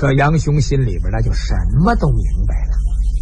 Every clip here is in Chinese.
这杨雄心里边那就什么都明白了。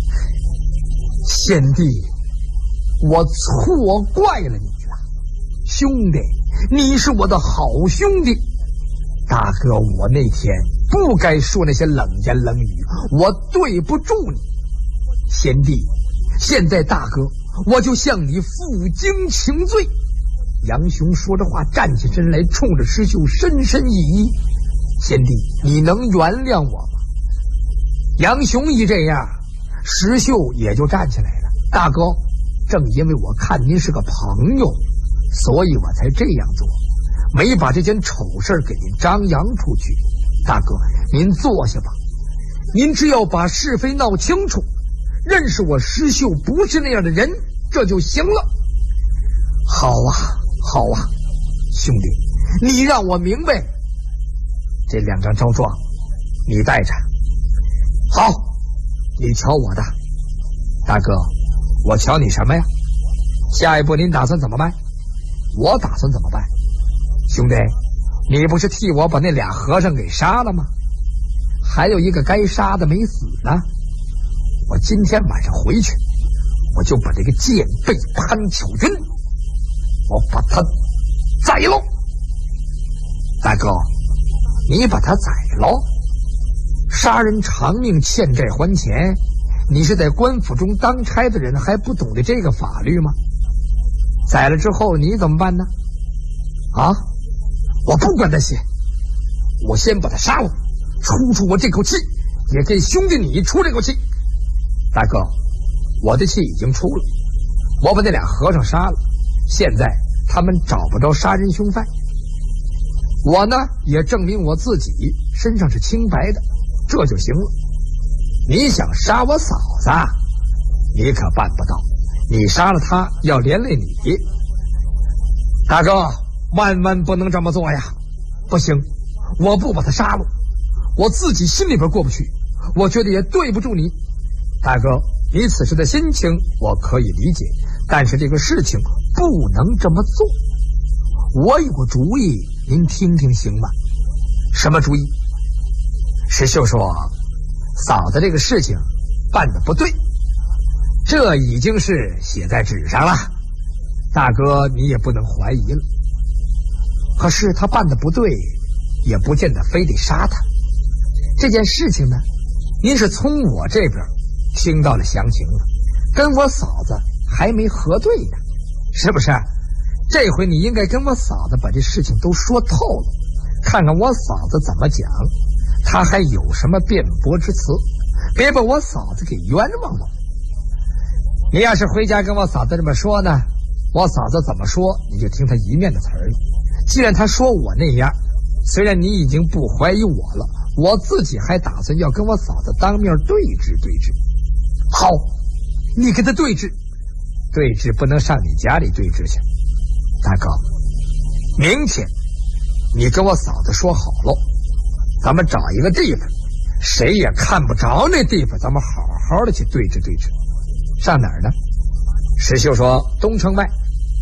贤弟，我错怪了你了，兄弟，你是我的好兄弟。大哥，我那天不该说那些冷言冷语，我对不住你。贤弟，现在大哥我就向你负荆请罪。杨雄说着话，站起身来，冲着石秀深深一揖：贤弟，你能原谅我吗？杨雄一这样，石秀也就站起来了。大哥，正因为我看您是个朋友，所以我才这样做，没把这件丑事给您张扬出去。大哥，您坐下吧，您只要把是非闹清楚，认识我石秀不是那样的人，这就行了。好啊，好啊，兄弟，你让我明白。这2张招状你带着。好，你瞧我的。大哥，我瞧你什么呀？下一步您打算怎么办？我打算怎么办？兄弟，你不是替我把那俩和尚给杀了吗？还有一个该杀的没死呢。我今天晚上回去，我就把这个贱婢潘巧云，我把他宰了。大哥，你把他宰了？杀人偿命，欠债还钱，你是在官府中当差的人，还不懂得这个法律吗？宰了之后你怎么办呢？啊，我不管那些，我先把他杀了，出我这口气，也给兄弟你出这口气。大哥，我的气已经出了，我把那俩和尚杀了，现在他们找不着杀人凶犯，我呢也证明我自己身上是清白的，这就行了。你想杀我嫂子，你可办不到，你杀了他要连累你。大哥，万万不能这么做呀！不行，我不把他杀了，我自己心里边过不去，我觉得也对不住你。大哥，你此时的心情我可以理解，但是这个事情不能这么做。我有个主意，您听听行吗？什么主意？石秀说，嫂子这个事情办得不对，这已经是写在纸上了，大哥你也不能怀疑了。可是他办得不对，也不见得非得杀他。这件事情呢，您是从我这边听到了详情了，跟我嫂子还没核对呢，是不是？这回你应该跟我嫂子把这事情都说透了，看看我嫂子怎么讲，她还有什么辩驳之词，别把我嫂子给冤枉了。你要是回家跟我嫂子这么说呢，我嫂子怎么说你就听她一面的词儿。既然她说我那样，虽然你已经不怀疑我了，我自己还打算要跟我嫂子当面对质。好，你跟她对质不能上你家里对质去。大哥，明天你跟我嫂子说好了，咱们找一个地方，谁也看不着那地方，咱们好好的去对质。上哪儿呢？石秀说，东城外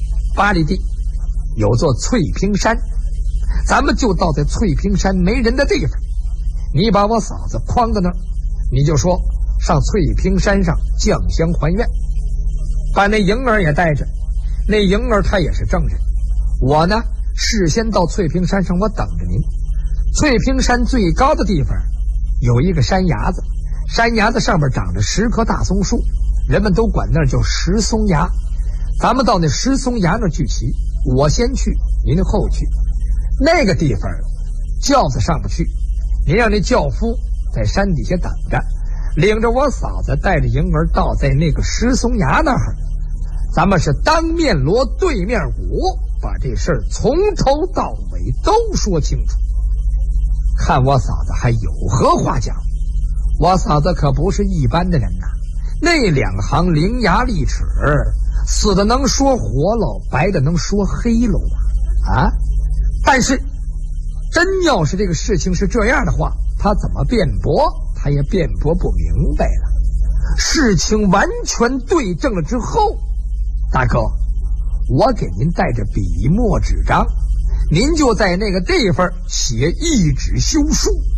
8里地有座翠屏山，咱们就到在翠屏山没人的地方，你把我嫂子诓到那儿，你就说上翠屏山上降香还愿，把那莹儿也带着，那莹儿她也是证人。我呢事先到翠屏山上，我等着您。翠屏山最高的地方有一个山崖子，山崖子上面长着10棵大松树，人们都管那儿叫石松崖。咱们到那石松崖那儿聚齐，我先去，您后去。那个地方轿子上不去，您让那轿夫在山底下等着，领着我嫂子带着莹儿到在那个石松崖那儿，咱们是当面锣对面鼓，把这事儿从头到尾都说清楚，看我嫂子还有何话讲。我嫂子可不是一般的人呐，那2行伶牙俐齿，死的能说活喽，白的能说黑喽啊！但是真要是这个事情是这样的话，他怎么辩驳他也辩驳不明白了。事情完全对证了之后，大哥，我给您带着笔墨纸张，您就在那个地方写一纸休书，